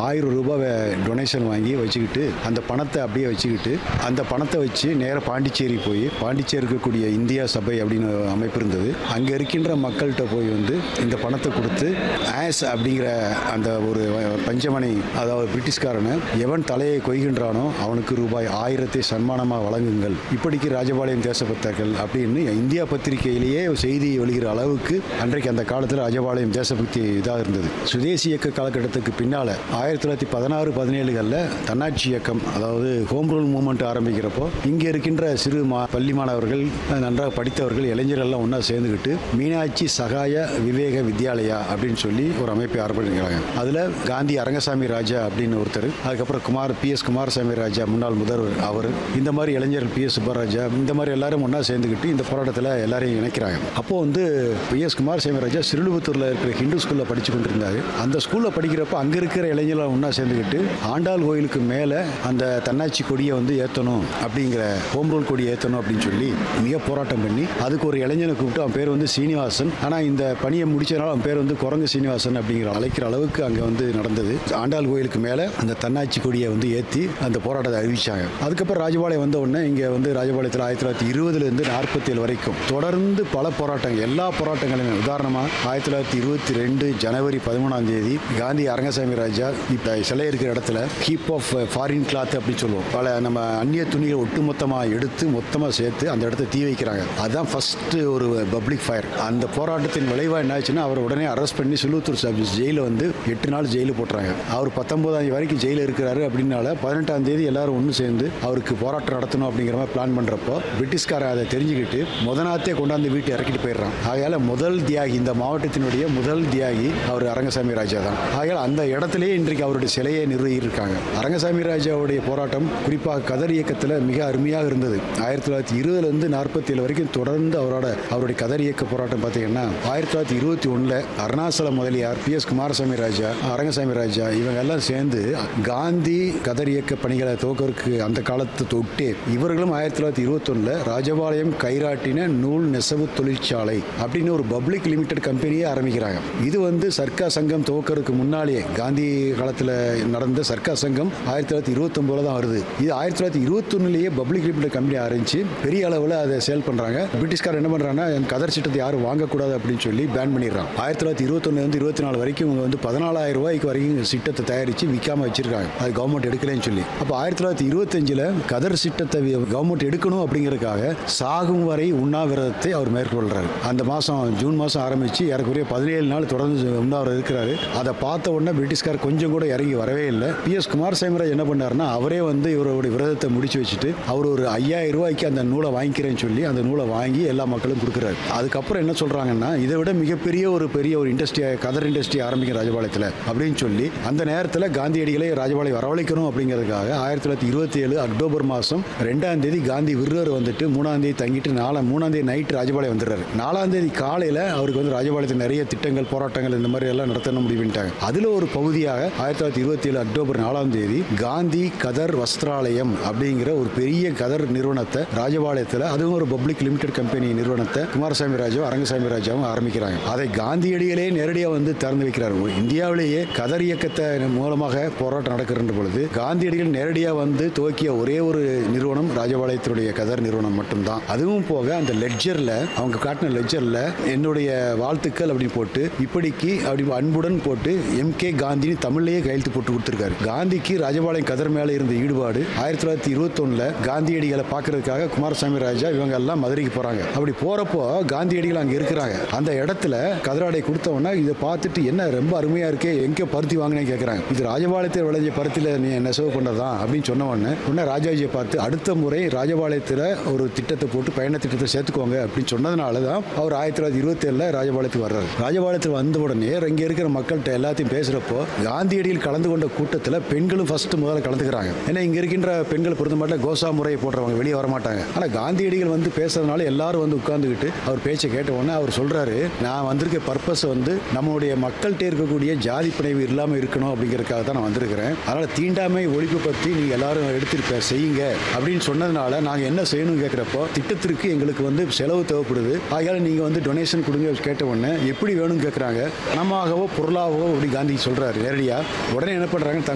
ரூபாய் டொனேஷன் வாங்கி வச்சுக்கிட்டு அந்த பணத்தை அப்படியே வச்சுக்கிட்டு அந்த பணத்தை வச்சு நேராக பாண்டிச்சேரி போய் பாண்டிச்சேரி இருக்கக்கூடிய இந்தியா சபை அப்படின்னு அமைப்பு இருந்தது. அங்கே இருக்கின்ற மக்கள்கிட்ட போய் இந்த பணத்தை கொடுத்து ஆஸ் அப்படிங்கிற அந்த ஒரு பஞ்சமனை, அதாவது பிரிட்டிஷ்காரனை எவன் தலையை கொய்கின்றானோ அவனுக்கு ரூபாய் 1000 சன்மானமாக வழங்குங்கள், இப்படிக்கு ராஜபாளையம் தேசபக்தர்கள் அப்படின்னு இந்தியா பத்திரிகையிலேயே செய்தி வெளிகிற அளவுக்கு அன்றைக்கு அந்த காலத்தில் ராஜபாளையம் தேசபக்தி இதாக இருந்தது. சுதேசி இயக்க காலகட்டத்துக்கு பின்னால் 1916-17 தன்னாட்சி இயக்கம், அதாவது ஹோம் ரூல் மூவ்மெண்ட் ஆரம்பிக்கிறப்போ இங்கே இருக்கின்ற சிறு பள்ளி மாணவர்கள், நன்றாக படித்தவர்கள், இளைஞர்கள்லாம் ஒன்றா சேர்ந்துக்கிட்டு மீனாட்சி சகாய விவேக வித்யாலயா அப்படின்னு சொல்லி ஒரு அமைப்பை ஆரம்பிக்கிறாங்க. அதில் காந்தி அரங்கசாமி ராஜா அப்படின்னு ஒருத்தர், அதுக்கப்புறம் PS குமாரசாமி ராஜா முன்னாள் முதல்வர், அவர், இந்த மாதிரி இளைஞர்கள் PS சுப்பராஜா, இந்த மாதிரி எல்லாரும் ஒன்றா சேர்ந்துக்கிட்டு இந்த போராட்டத்தில் எல்லாரையும் இணைக்கிறாங்க. அப்போது PS குமாரசாமி ராஜா சிறுலுபுத்தூரில் இருக்கிற ஹிந்து ஸ்கூலில் படித்து கொண்டிருந்தார். அந்த ஸ்கூலில் படிக்கிறப்ப அங்கே இருக்கிற இளைஞர்கள் ஒன்றா சேர்ந்துக்கிட்டு ஆண்டாள் கோயிலுக்கு மேலே அந்த தன்னாட்சி கொடியை ஏற்றணும், அப்படிங்கிற ஹோம் ரூல் கொடியை ஏற்றணும் அப்படின்னு சொல்லி மிக போராட்டம் பண்ணி அதுக்கு ஒரு இளைஞனை கூப்பிட்டு அவன் பேர் சீனிவாசன், ஆனால் இந்த பணியை முடிச்சதுனால அவன் பேர் குரங்கு சீனிவாசன் அப்படிங்கிற அழைக்கிற அளவுக்கு அங்கே நடந்தது. ஆண்டாள் கோயிலுக்கு மேலே அந்த தன்னாட்சி கொடியை ஏற்றி அந்த போராட்டத்தை அறிவிச்சாங்க. அதுக்கப்புறம் ராஜபாளையம் வந்த உடனே இங்கே ராஜபாளையத்தில் 1920 47 வரைக்கும் தொடர்ந்து பல போராட்டங்கள், எல்லா போராட்டங்களையுமே, உதாரணமாக 1922 ஜனவரி 13 காந்தி அரங்கசாமி ராஜா இப்போ சிலை இருக்கிற இடத்துல ஹீப் ஆஃப் ஃபாரின் கிளாத் அப்படின்னு சொல்லுவோம், பல நம்ம அந்நிய துணியை ஒட்டுமொத்தமாக எடுத்து மொத்தமாக சேர்த்து அந்த இடத்த தீ வைக்கிறாங்க. அதுதான் ஃபர்ஸ்ட் ஒரு பப்ளிக் ஃபயர். அந்த போராட்டத்தின் விளைவாக என்ன ஆச்சுன்னா அவர் உடனே அரெஸ்ட் பண்ணி சிலுவத்தூர் சப் ஜெயிலில் 8 நாள் ஜெயிலில் போட்டுறாங்க. அவர் 19 வரைக்கும் ஜெயிலில் இருக்கிறாரு. அப்படின்னால 18 எல்லாரும் ஒன்று சேர்ந்து அவருக்கு போராட்டம் நடத்தணும் அப்படிங்கிற மாதிரி பிளான் பண்ணுறப்போ பிரிட்டிஷ்காரர் அதை தெரிஞ்சுக்கிட்டு முதநாத்தே கொண்டாந்து வீட்டை இறக்கிட்டு போயிடுறான். ஆகையால் முதல் தியாகி, இந்த மாவட்டத்தினுடைய முதல் தியாகி அவர் அரங்கசாமி ராஜா தான். ஆகையால் அந்த இடத்திலேயே இன்றைக்கு அவருடைய சிலையை நிறுவியிருக்காங்க. அரங்கசாமி ராஜாவுடைய போராட்டம் குறிப்பாக கதர் இயக்கத்தில் மிக அருமையாக இருந்தது. 1920 47 வரைக்கும் தொடர்ந்து அவருடைய கதர் இயக்க போராட்டம் பார்த்தீங்கன்னா 1921 அருணாசல முதலியார், PS குமாரசாமி ராஜா, அரங்கசாமி ராஜா இவங்க எல்லாம் சேர்ந்து காந்தி கதர் இயக்க பணிகளை துவக்கருக்கு அந்த காலத்தை தொட்டே இவர்களும் 1921 ராஜபாளையம் கைராட்டின நூல் நெசவு தொழிற்சாலை அப்படின்னு ஒரு பப்ளிக் லிமிடெட் கம்பெனியே ஆரம்பிக்கிறாங்க. இது சர்க்கா சங்கம் துவக்கருக்கு முன்னாலேயே காந்தி காலத்தில் நடந்த சர்க்கா சங்கம் 1929 தான் வருது. இது 1921 பப்ளிக் லிமிடெட் கம்பெனி ஆரம்பிச்சு பெரிய அளவில் அதை சேல் பண்ணுறாங்க. பிரிட்டிஷ்காரர் என்ன பண்ணுறாங்கன்னா கதர் சட்டத்தை யாரும் வாங்கக்கூடாது அப்படின்னு சொல்லி பேன் பண்ணிடுறாங்க. 1921 24 வரைக்கும் இவங்க 14,000 ரூபாய்க்கு வரைக்கும் சிட்டத்தை தயாரித்து விற்காம வச்சிருக்காங்க. அது கவர்மெண்ட் எடுக்கலன்னு சொல்லி. அப்போ 1925 கதர் சிட்டத்தை கவர்மெண்ட் எடுக்கணும் அப்படிங்கிறதுக்காக சாகும் வரை உண்ணாவிரதத்தை அவர் மேற்கொள்றாரு. அந்த ஜூன் மாதம் ஆரம்பித்து ஏறக்குறைய 17 நாள் தொடர்ந்து உண்ணாவிரதம் இருக்கிறாரு. அதை பார்த்த உடனே பிரிட்டிஷ்கார் கொஞ்சம் கூட இறங்கி வரவே இல்லை. PS குமாரசாமி ராஜ் என்ன பண்ணாருன்னா அவரே இவருடைய விரதத்தை முடிச்சு வச்சுட்டு அவர் ஒரு 5,000 ரூபாய்க்கு அந்த நூலை வாங்கிக்கிறேன்னு சொல்லி அந்த நூலை வாங்கி எல்லா மக்களும் கொடுக்குறாரு. அதுக்கப்புறம் என்ன சொல்றாங்கன்னா இதை விட மிகப்பெரிய ஒரு இண்டஸ்ட்ரி, கதர் இண்டஸ்ட்ரி ஆரம்பிக்கிற ராஜபாளையத்தில் அப்படின்னு சொல்லி அந்த நேரத்தில் காந்தியடிகளை ராஜபாளையம் வரவழைக்கணும் அப்படிங்கிறதுக்காக 1927 அக்டோபர் மாதம் 2 காந்தி விருவர் 3 தங்கிட்டு 3 நைட் ராஜபாளையம் வந்துடுறாரு. 4 காலையில் அவருக்கு ராஜபாளையத்தில் நிறைய திட்டங்கள், போராட்டங்கள் இந்த மாதிரி எல்லாம் நடத்தணும் முடிவுட்டாங்க. அதில் ஒரு பகுதியாக 1927 அக்டோபர் 4 காந்தி கதர் வஸ்திராலயம் அப்படிங்கிற ஒரு பெரிய கதர் நிறுவனத்தை ராஜபாளையத்தில், அதுவும் ஒரு பப்ளிக் லிமிடெட் கம்பெனி நிறுவனத்தை குமாரசாமி ராஜாவும் அரங்கசாமி ராஜாவும் ஆரம்பிக்கிறாங்க. அதை காந்தியடிகளே நேரடியாக திறந்து வைக்கிறார். இந்தியாவிலேயே கதர் இயக்கத்தை மூலமாக போராட்டம் நடக்கின்ற பொழுது காந்தியடிகள் நேரடியாக துவக்கிய ஒரே ஒரு நிறுவனம் ராஜபாளையத்தினுடைய கதர் நிறுவனம் மட்டும்தான். அதுவும் போக அந்த லெட்ஜரில் அவங்க காட்டின லெட்ஜரில் என்னுடைய வாழ்த்துக்கள் அப்படின்னு போட்டு இப்படிக்கு அப்படி அன்புடன் போட்டு MK காந்தின்னு தமிழ்லேயே கையெழுத்து போட்டு கொடுத்துருக்காரு. காந்திக்கு ராஜபாளையம் கதர் மேலே இருந்த ஈடுபாடு 1921 காந்தியடிகளை பார்க்கறதுக்காக குமாரசாமி ராஜா இவங்க எல்லாம் மதுரைக்கு போறாங்க. அப்படி போறப்போ காந்தியடிகள் அங்கே இருக்கிறாங்க. அந்த இடத்துல கதராடை கொடுத்தவொன்னா இதை பார்த்துட்டு என்ன ரொம்ப அருமையா இருக்கே, எங்கே பருத்தி வாங்கினேன்னு கேட்குறாங்க. இது ராஜபாளையத்தில் விளைஞ்ச பருத்தியில் நீ நெசவு பண்ணதான் அப்படின்னு சொன்ன உடனே ராஜாஜியை பார்த்து அடுத்த முறை ராஜபாளையத்தில் ஒரு திட்டத்தை போட்டு பயண திட்டத்தை சேர்த்துக்கோங்க அப்படின்னு சொன்னதுனால தான் அவர் 1927 ராஜபாளையத்துக்கு வர்றாரு. ராஜபாளையத்தில் வந்த உடனே இங்கே இருக்கிற மக்கள்கிட்ட எல்லாத்தையும் பேசுகிறப்போ காந்தியடிகள் கலந்து கொண்ட கூட்டத்தில் பெண்களும் முதல்ல கலந்துக்கிறாங்க. ஏன்னா இங்கே இருக்கின்ற பெண்கள் பொறுத்த மட்டும் கோசா முறையை போடுறவங்க வெளியே வரமாட்டாங்க. ஆனால் காந்தியடிகள் பேசுறதுனால எல்லாரும் உட்கார்ந்துக்கிட்டு அவர் பேச்சை கேட்ட உடனே அவர் சொல்றாரு, நான் வந்திருக்க பர்பஸ் நம்மளுடைய மக்கள்கிட்ட இருக்கக்கூடிய ஜாதி பிணைவு இல்லாமல் இருக்கணும் அப்படிங்கிறதுக்காக தான் நான் வந்திருக்கிறேன். அதனால தீண்டாமை ஒழிப்பு பற்றி நீங்க எல்லாரும் எடுத்திருக்க செய்யுங்க அப்படின்னு சொன்னதுனால நாங்கள் என்ன செய்யணும் கேட்குறப்போ திட்டத்திற்கு எங்களுக்கு செலவு தேவைப்படுது, ஆகையால நீங்க டொனேஷன் கொடுங்க கேட்ட உடனே எப்படி வேணும்னு கேட்குறாங்க. பணமாகவோ பொருளாகவோ அப்படி காந்தி சொல்றாரு நேரடியாக. உடனே என்ன பண்றாங்க,